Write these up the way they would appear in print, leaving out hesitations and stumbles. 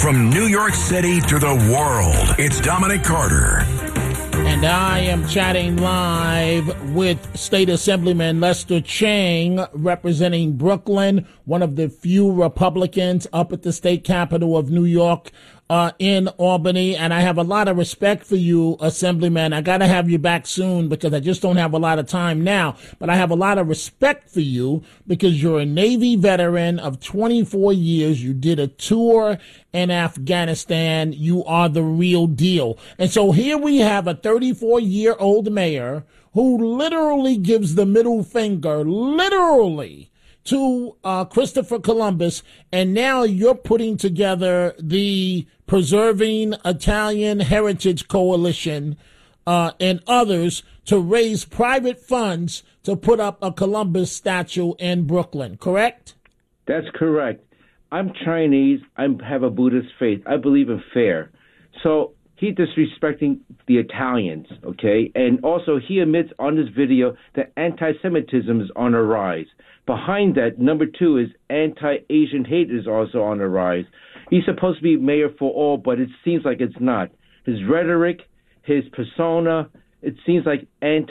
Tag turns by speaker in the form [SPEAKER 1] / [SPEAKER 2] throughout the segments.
[SPEAKER 1] From New York City to the world, it's Dominic Carter.
[SPEAKER 2] And I am chatting live with State Assemblyman Lester Chang, representing Brooklyn, one of the few Republicans up at the state capitol of New York, in Albany. And I have a lot of respect for you, Assemblyman. I got to have you back soon because I just don't have a lot of time now. But I have a lot of respect for you because you're a Navy veteran of 24 years. You did a tour in Afghanistan. You are the real deal. And so here we have a 34-year-old mayor who literally gives the middle finger, literally, to Christopher Columbus, and now you're putting together the Preserving Italian Heritage Coalition and others to raise private funds to put up a Columbus statue in Brooklyn, correct?
[SPEAKER 3] That's correct. I'm Chinese. I have a Buddhist faith. I believe in fair. So he's disrespecting the Italians, okay? And also he admits on this video that anti-Semitism is on a rise. Behind that, number two is anti-Asian hate is also on the rise. He's supposed to be mayor for all, but it seems like it's not. His rhetoric, his persona, it seems like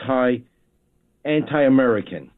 [SPEAKER 3] anti-American.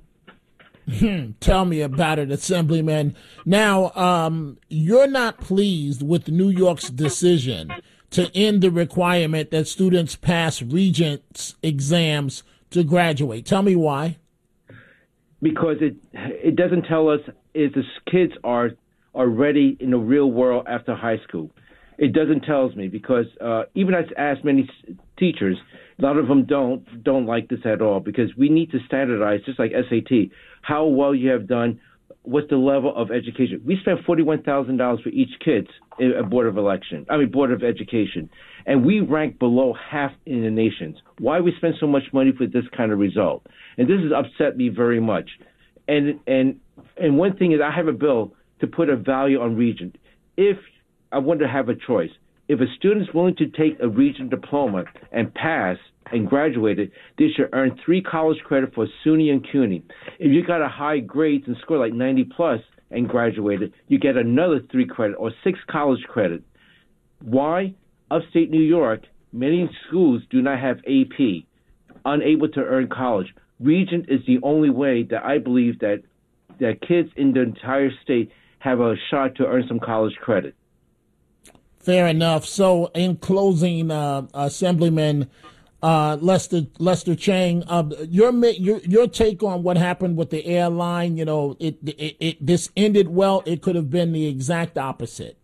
[SPEAKER 2] Tell me about it, Assemblyman. Now, you're not pleased with New York's decision to end the requirement that students pass Regents exams to graduate. Tell me why.
[SPEAKER 3] Because it doesn't tell us if the kids are ready in the real world after high school. It doesn't tell me because even I asked many teachers, a lot of them don't like this at all because we need to standardize, just like SAT, how well you have done, what's the level of education. We spent $41,000 for each kid in a Board of Education, and we rank below half in the nations. Why we spend so much money for this kind of result? And this has upset me very much. And one thing is I have a bill to put a value on Regent. If I want to have a choice, if a student is willing to take a Regent diploma and pass and graduate it, they should earn 3 college credit for SUNY and CUNY. If you got a high grades and score like 90 plus and graduated, you get another 3 credit or 6 college credit. Why? Upstate New York, many schools do not have AP, unable to earn college. Regent is the only way that I believe that kids in the entire state have a shot to earn some college credit.
[SPEAKER 2] Fair enough. So in closing, Assemblyman Lester Chang, your take on what happened with the airline, this ended well. It could have been the exact opposite.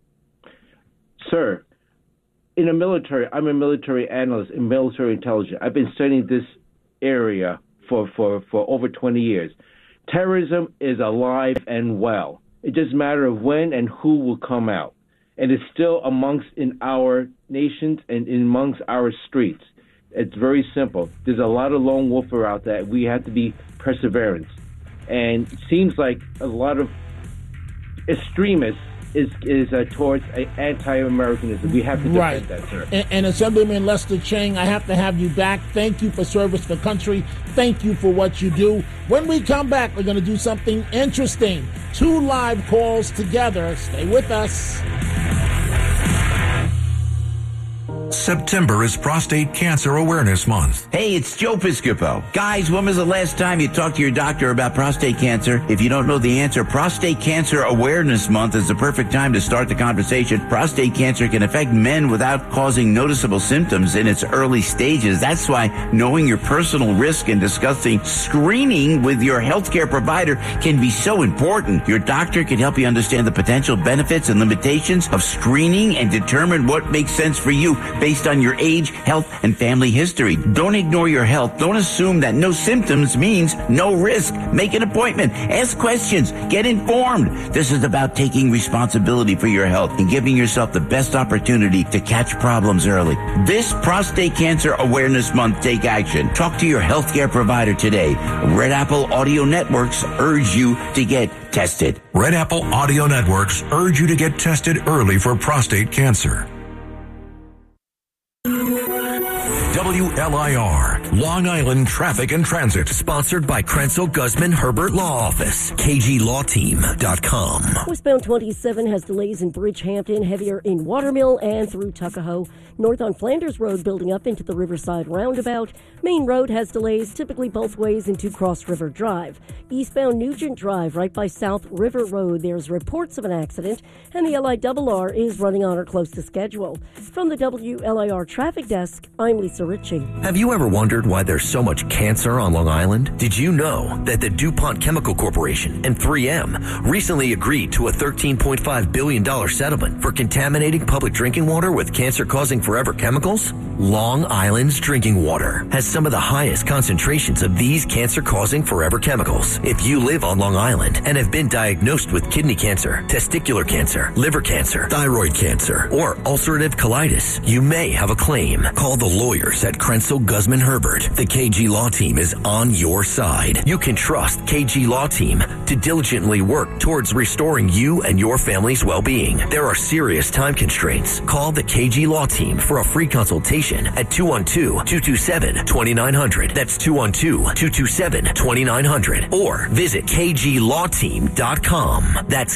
[SPEAKER 3] Sir, in the military, I'm a military analyst in military intelligence. I've been studying this area for over 20 years. Terrorism is alive and well. It just a matter of when and who will come out. And it's still in our nations and amongst our streets. It's very simple. There's a lot of lone wolfer out there. We have to be perseverance. And it seems like a lot of extremists is towards anti-Americanism. We have to defend that, sir.
[SPEAKER 2] And Assemblyman Lester Chang, I have to have you back. Thank you for service for country. Thank you for what you do. When we come back, we're going to do something interesting. 2 live calls together. Stay with us.
[SPEAKER 1] September is Prostate Cancer Awareness Month.
[SPEAKER 4] Hey, it's Joe Piscopo. Guys, when was the last time you talked to your doctor about prostate cancer? If you don't know the answer, Prostate Cancer Awareness Month is the perfect time to start the conversation. Prostate cancer can affect men without causing noticeable symptoms in its early stages. That's why knowing your personal risk and discussing screening with your healthcare provider can be so important. Your doctor can help you understand the potential benefits and limitations of screening and determine what makes sense for you based on your age, health, and family history. Don't ignore your health. Don't assume that no symptoms means no risk. Make an appointment. Ask questions. Get informed. This is about taking responsibility for your health and giving yourself the best opportunity to catch problems early. This Prostate Cancer Awareness Month, take action. Talk to your healthcare provider today. Red Apple Audio Networks urge you to get tested.
[SPEAKER 1] Red Apple Audio Networks urge you to get tested early for prostate cancer. WLIR, Long Island Traffic and Transit.
[SPEAKER 5] Sponsored by Krenzel Guzman Herbert Law Office. KGLawTeam.com.
[SPEAKER 6] Westbound 27 has delays in Bridgehampton, heavier in Watermill and through Tuckahoe. North on Flanders Road building up into the Riverside Roundabout. Main Road has delays typically both ways into Cross River Drive. Eastbound Nugent Drive right by South River Road, there's reports of an accident, and the LIRR is running on or close to schedule. From the WLIR Traffic Desk, I'm Lisa Ritchie.
[SPEAKER 5] Have you ever wondered why there's so much cancer on Long Island? Did you know that the DuPont Chemical Corporation and 3M recently agreed to a $13.5 billion settlement for contaminating public drinking water with cancer-causing forever chemicals? Long Island's drinking water has some of the highest concentrations of these cancer-causing forever chemicals. If you live on Long Island and have been diagnosed with kidney cancer, testicular cancer, liver cancer, thyroid cancer, or ulcerative colitis, you may have a claim. Call the lawyers at Krenzel Guzman Herbert. The KG Law Team is on your side. You can trust KG Law Team to diligently work towards restoring you and your family's well-being. There are serious time constraints. Call the KG Law Team for a free consultation at 212-227-2900. That's 212-227-2900. Or visit KGLawTeam.com. That's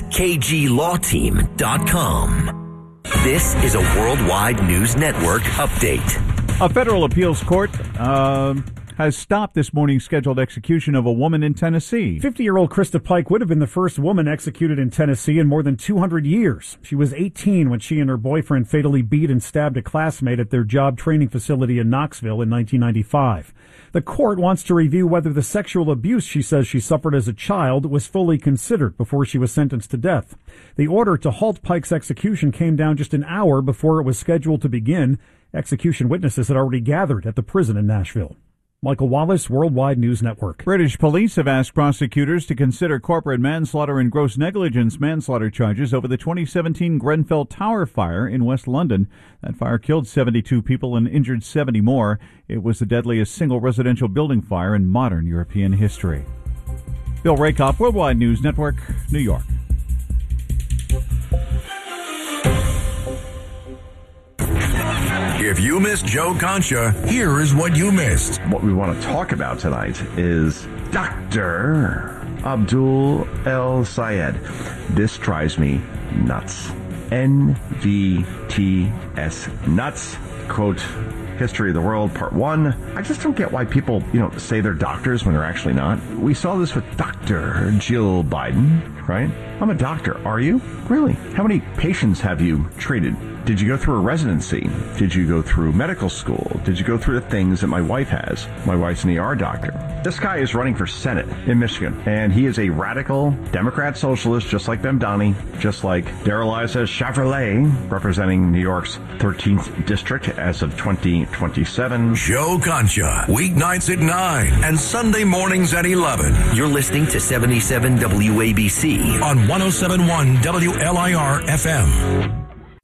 [SPEAKER 5] KGLawTeam.com. This is a Worldwide News Network update.
[SPEAKER 7] A federal appeals court has stopped this morning's scheduled execution of a woman in Tennessee.
[SPEAKER 8] 50-year-old Krista Pike would have been the first woman executed in Tennessee in more than 200 years. She was 18 when she and her boyfriend fatally beat and stabbed a classmate at their job training facility in Knoxville in 1995. The court wants to review whether the sexual abuse she says she suffered as a child was fully considered before she was sentenced to death. The order to halt Pike's execution came down just an hour before it was scheduled to begin. Execution witnesses had already gathered at the prison in Nashville. Michael Wallace, Worldwide News Network.
[SPEAKER 7] British police have asked prosecutors to consider corporate manslaughter and gross negligence manslaughter charges over the 2017 Grenfell Tower fire in West London. That fire killed 72 people and injured 70 more. It was the deadliest single residential building fire in modern European history. Bill Rakoff, Worldwide News Network, New York.
[SPEAKER 1] If you missed Joe Concha, here is what you missed.
[SPEAKER 9] What we want to talk about tonight is Dr. Abdul El Sayed. This drives me nuts. NVTS nuts. Quote, History of the World, Part 1. I just don't get why people, say they're doctors when they're actually not. We saw this with Dr. Jill Biden, right? I'm a doctor. Are you? Really? How many patients have you treated? Did you go through a residency? Did you go through medical school? Did you go through the things that my wife has? My wife's an ER doctor. This guy is running for Senate in Michigan, and he is a radical Democrat socialist, just like Bemdani, just like Darrell Issa Chevrolet, representing New York's 13th district as of 2027.
[SPEAKER 1] Joe Concha, weeknights at 9 and Sunday mornings at 11.
[SPEAKER 5] You're listening to 77 WABC
[SPEAKER 1] on 107.1 WLIR FM.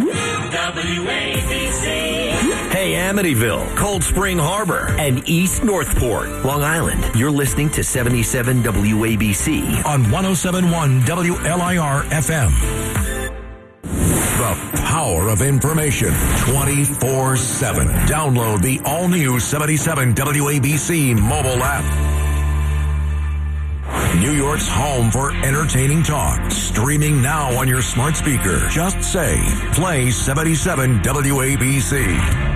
[SPEAKER 5] WABC. Hey, Amityville, Cold Spring Harbor, and East Northport, Long Island. You're listening to 77 WABC
[SPEAKER 1] on 107.1 WLIR FM. The power of information 24/7. Download the all-new 77 WABC mobile app. New York's home for entertaining talk. Streaming now on your smart speaker. Just say, play 77 WABC.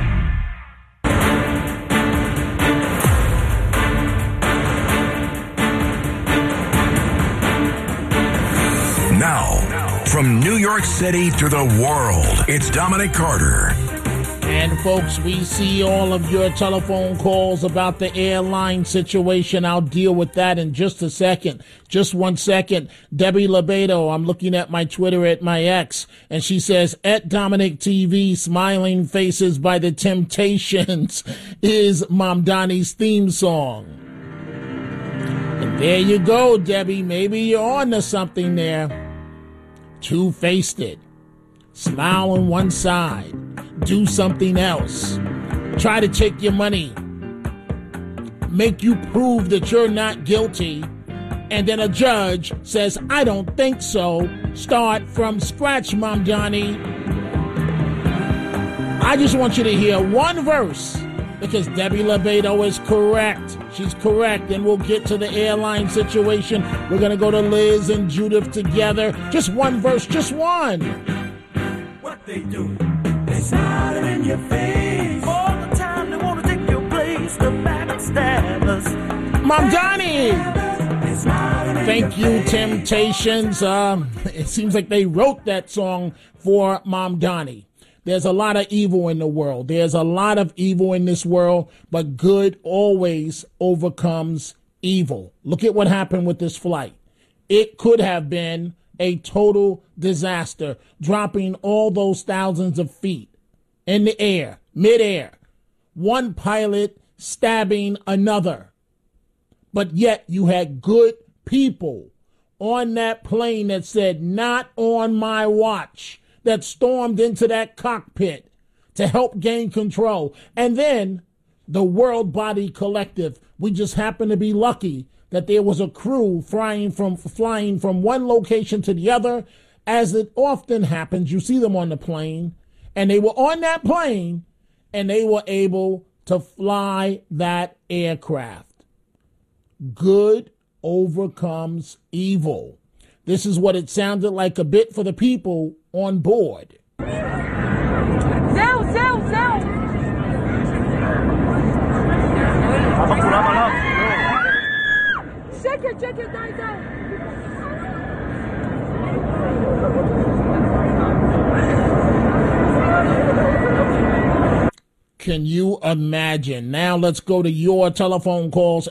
[SPEAKER 1] Now, from New York City to the world, it's Dominic Carter.
[SPEAKER 2] And folks, we see all of your telephone calls about the airline situation. I'll deal with that in just a second. Just 1 second. Debbie Lebedo, I'm looking at my Twitter at my ex, and she says, at Dominic TV, Smiling Faces by the Temptations is Mamdani's theme song. And there you go, Debbie. Maybe you're on to something there. Two-faced it. Smile on one side. Do something else. Try to take your money. Make you prove that you're not guilty. And then a judge says, I don't think so. Start from scratch, Mamdani. I just want you to hear one verse because Debbie Lobato is correct. She's correct, and we'll get to the airline situation. We're going to go to Liz and Judith together. Just one verse, just one.
[SPEAKER 10] What they do, they smile in your face. All the time they want to take your place, the backstabbers.
[SPEAKER 2] Mom Donnie! Thank you, Temptations. It seems like they wrote that song for Mom Donnie. There's a lot of evil in the world. There's a lot of evil in this world, but good always overcomes evil. Look at what happened with this flight. It could have been a total disaster, dropping all those thousands of feet in the air, midair. One pilot stabbing another. But yet you had good people on that plane that said, not on my watch, that stormed into that cockpit to help gain control. And then the World Body Collective, we just happened to be lucky that there was a crew flying from one location to the other. As it often happens, you see them on the plane, and they were on that plane, and they were able to fly that aircraft. Good overcomes evil. This is what it sounded like a bit for the people on board. Can you imagine? Now let's go to your telephone calls,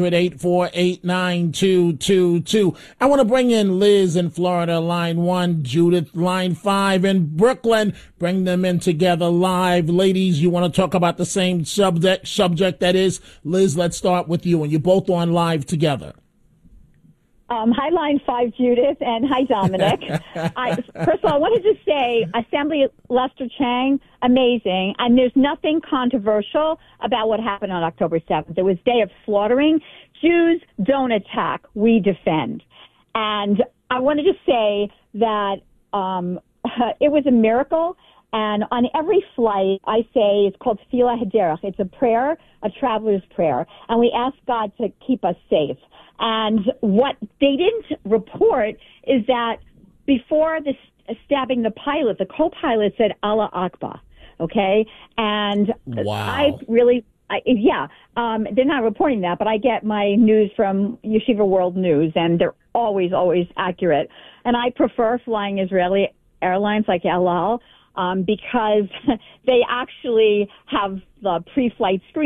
[SPEAKER 2] 800-848-9222. I want to bring in Liz in Florida, line 1, Judith, line 5 in Brooklyn. Bring them in together live. Ladies, you want to talk about the same subject that is? Liz, let's start with you, and you're both on live together.
[SPEAKER 11] Hi, line 5, Judith, and hi, Dominic. First of all, I wanted to say Assembly Lester Chang, amazing, and there's nothing controversial about what happened on October 7th. It was day of slaughtering. Jews don't attack, we defend. And I wanted to say that it was a miracle, and on every flight, I say it's called Tefillah Haderech. It's a prayer, a traveler's prayer, and we ask God to keep us safe. And what they didn't report is that before the stabbing the pilot, the co-pilot said Allah Akbar, okay? And
[SPEAKER 2] wow.
[SPEAKER 11] They're not reporting that, but I get my news from Yeshiva World News, and they're always, always accurate. And I prefer flying Israeli airlines like El Al because they actually have the pre-flight screening.